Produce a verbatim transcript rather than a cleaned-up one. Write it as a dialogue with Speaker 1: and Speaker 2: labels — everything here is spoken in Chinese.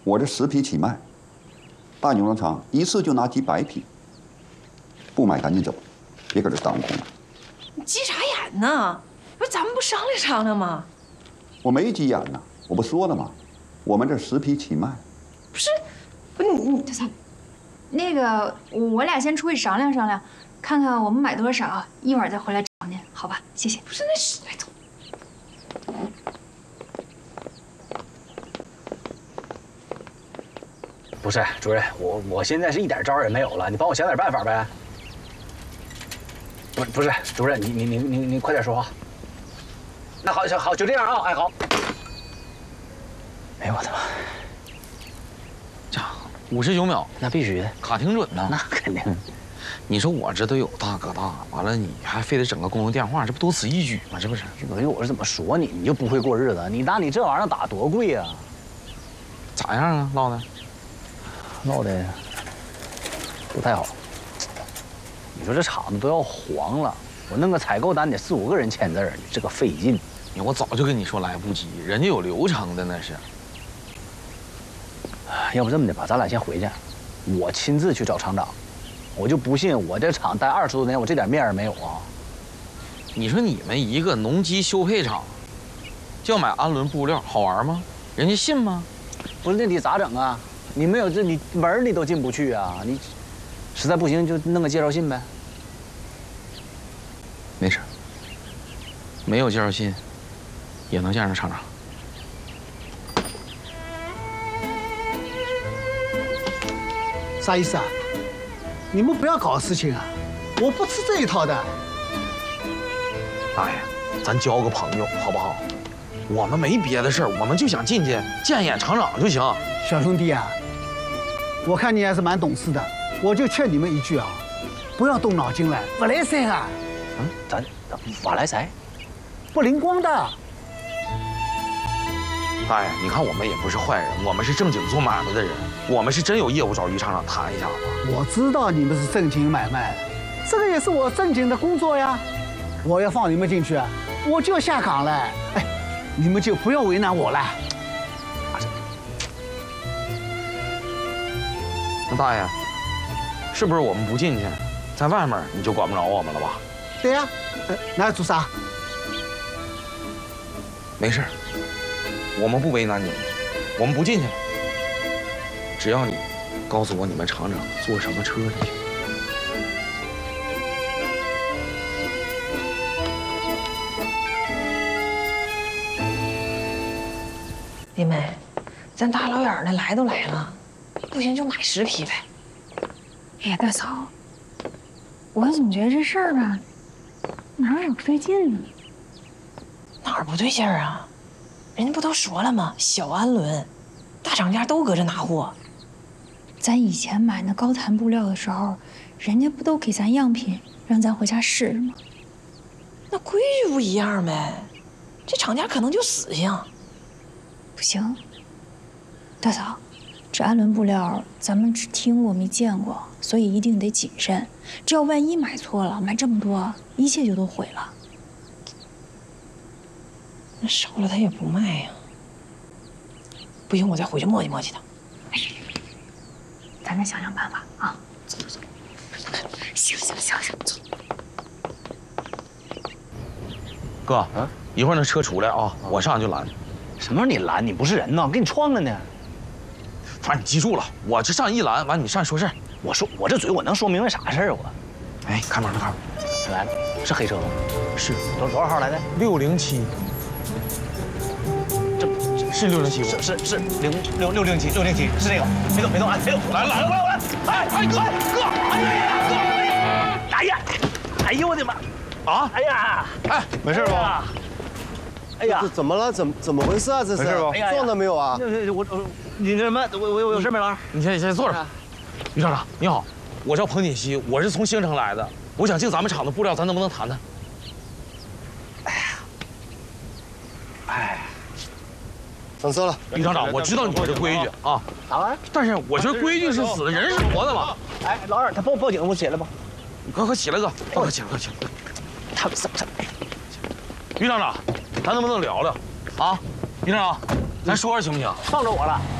Speaker 1: 我这十匹起卖，大牛肉厂一次就拿几百匹，不买赶紧走，别搁这耽误工了。
Speaker 2: 你急啥眼呢？不是咱们不商量商量吗？
Speaker 1: 我没急眼呢，我不说了吗？我们这十匹起卖。
Speaker 2: 不是，不是你你
Speaker 3: 大嫂，那个我俩先出去商量商量，看看我们买多少，一会儿再回来找您，好吧？谢谢。
Speaker 2: 不是那是，来走。
Speaker 4: 不是主任，我我现在是一点招也没有了，你帮我想点办法呗。不不是主任，你你你你你快点说话。那好，行好，就这样啊，哎好。哎呦我的妈！
Speaker 5: 家伙，五十九秒，
Speaker 4: 那必须的，
Speaker 5: 卡挺准呢。
Speaker 4: 那肯定。
Speaker 5: 你说我这都有大哥大，完了你还非得整个公用电话，这不多此一举吗？这不是？
Speaker 4: 我说我是怎么说你，你就不会过日子？你拿你这玩意儿打多贵呀？
Speaker 5: 咋样啊，唠的？
Speaker 4: 闹的不太好。你说这厂子都要黄了，我弄个采购单得四五个人签字儿，这个费劲。
Speaker 5: 我早就跟你说来不及，人家有流程的那是。
Speaker 4: 要不这么的吧，咱俩先回去，我亲自去找厂长。我就不信我这厂待二十多年，我这点面儿没有啊。
Speaker 5: 你说你们一个农机修配厂，就要买氨纶布料，好玩吗？人家信吗？
Speaker 4: 不是，那你咋整啊？ 你没有这，你门儿你都进不去啊！你实在不行就弄个介绍信呗。
Speaker 5: 没事，没有介绍信也能见着厂长。
Speaker 6: 啥意思啊？你们不要搞事情啊！我不吃这一套的。
Speaker 5: 大爷，咱交个朋友好不好？我们没别的事儿，我们就想进去见一眼厂长就行。
Speaker 6: 小兄弟啊！ 我看你还是蛮懂事的，我就劝你们一句啊，不要动脑筋来，不来塞啊！
Speaker 4: 嗯，咱瓦莱塞，
Speaker 6: 不灵光的。
Speaker 5: 大爷，你看我们也不是坏人，我们是正经做买卖的人，我们是真有业务找于厂长谈一下子。
Speaker 6: 我知道你们是正经买卖，这个也是我正经的工作呀。我要放你们进去，我就下岗了。哎，你们就不要为难我了。
Speaker 5: 大爷，是不是我们不进去，在外面你就管不着我们了吧？
Speaker 6: 对呀、啊，呃，那要做啥？
Speaker 5: 没事，我们不为难你们，我们不进去了。只要你告诉我你们厂长坐什么车上去。
Speaker 2: 弟妹，咱大老远的来都来了。 不行就买十匹呗。
Speaker 3: 哎呀，大嫂，我总觉得这事儿吧，哪有不对劲呢？
Speaker 2: 哪儿不对劲儿啊？人家不都说了吗？小氨纶，大厂家都搁这拿货。
Speaker 3: 咱以前买那高弹布料的时候，人家不都给咱样品，让咱回家试吗？
Speaker 2: 那规矩不一样呗。这厂家可能就死性。
Speaker 3: 不行，大嫂。 这氨纶布料咱们只听过没见过，所以一定得谨慎。这要万一买错了，买这么多，一切就都毁了。
Speaker 2: 那少了他也不卖呀。不行，我再回去磨叽磨叽他。
Speaker 3: 哎，咱再想想办法啊！走走走，行行行行，走。
Speaker 5: 哥，啊，一会儿那车出来啊，我上去就拦。
Speaker 4: 什么时候你拦？你不是人呢，我给你撞了呢。
Speaker 5: 反正你记住了，我这上一拦完，你上去说事儿。
Speaker 4: 我说我这嘴我能说明白啥事儿？我，
Speaker 5: 哎，开门了，开门。
Speaker 4: 来了，是黑车吗？
Speaker 5: 是。
Speaker 4: 多多少号来的？
Speaker 5: 六零七。这是六零七
Speaker 4: 是是是零六六零七六零七是这个。别动别动啊！别动！来了来了来了来了！哎哎哥哥！哎呀哥！哎呀！哎呦我的妈！啊！哎呀！
Speaker 5: 哎，没事吧？
Speaker 7: 哎呀，这怎么了？怎么怎么回事啊？这是撞到没有啊？
Speaker 4: 我我你那什么，我我我有事没了？
Speaker 5: 你先先坐着。于厂长你好，我叫彭锦熙，我是从兴城来的，我想进咱们厂的布料，咱能不能谈谈？
Speaker 4: 哎呀，哎，
Speaker 7: 上车了。
Speaker 5: 于厂长，我知道你这规矩啊，
Speaker 4: 啥玩意儿？
Speaker 5: 但是我觉得规矩是死的，人是活的嘛。
Speaker 4: 哎，老二，他报报警，我起来吧。
Speaker 5: 你快快起来，哥，快快起来，快起来。
Speaker 4: 他怎么？
Speaker 5: 于厂长。咱能不能聊聊？啊，于厂长，咱说说行不行？
Speaker 4: 放着我了。